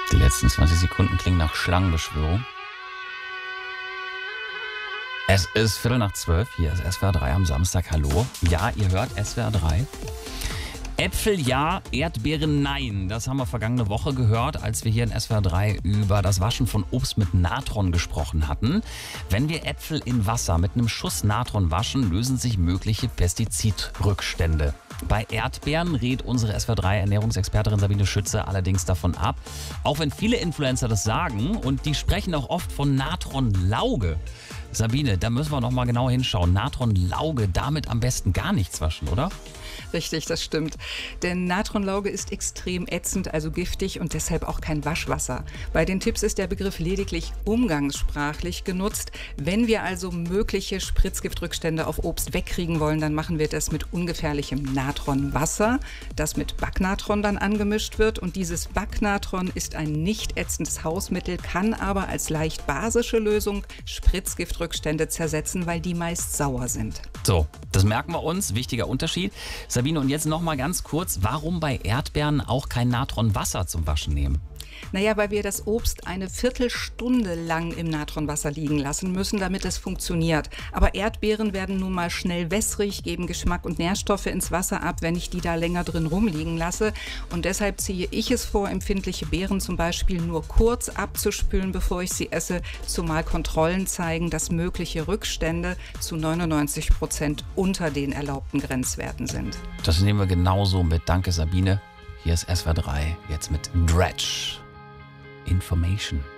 Die letzten 20 Sekunden klingen nach Schlangenbeschwörung. Es ist 11:45, hier ist SWR 3 am Samstag. Hallo. Ja, ihr hört SWR 3. Äpfel ja, Erdbeeren nein. Das haben wir vergangene Woche gehört, als wir hier in SWR 3 über das Waschen von Obst mit Natron gesprochen hatten. Wenn wir Äpfel in Wasser mit einem Schuss Natron waschen, lösen sich mögliche Pestizidrückstände. Bei Erdbeeren rät unsere SWR 3 Ernährungsexpertin Sabine Schütze allerdings davon ab. Auch wenn viele Influencer das sagen und die sprechen auch oft von Natronlauge. Sabine, da müssen wir noch mal genau hinschauen. Natronlauge, damit am besten gar nichts waschen, oder? Richtig, das stimmt. Denn Natronlauge ist extrem ätzend, also giftig und deshalb auch kein Waschwasser. Bei den Tipps ist der Begriff lediglich umgangssprachlich genutzt. Wenn wir also mögliche Spritzgiftrückstände auf Obst wegkriegen wollen, dann machen wir das mit ungefährlichem Natronwasser, das mit Backnatron dann angemischt wird. Und dieses Backnatron ist ein nicht ätzendes Hausmittel, kann aber als leicht basische Lösung Spritzgiftrückstände zersetzen, weil die meist sauer sind. So, das merken wir uns. Wichtiger Unterschied. Sabine, und jetzt noch mal ganz kurz, warum bei Erdbeeren auch kein Natronwasser zum Waschen nehmen? Naja, weil wir das Obst eine Viertelstunde lang im Natronwasser liegen lassen müssen, damit es funktioniert. Aber Erdbeeren werden nun mal schnell wässrig, geben Geschmack und Nährstoffe ins Wasser ab, wenn ich die da länger drin rumliegen lasse. Und deshalb ziehe ich es vor, empfindliche Beeren zum Beispiel nur kurz abzuspülen, bevor ich sie esse, zumal Kontrollen zeigen, dass mögliche Rückstände zu 99% unter den erlaubten Grenzwerten sind. Das nehmen wir genauso mit. Danke, Sabine. Hier ist SWR 3, jetzt mit Dredge. Information.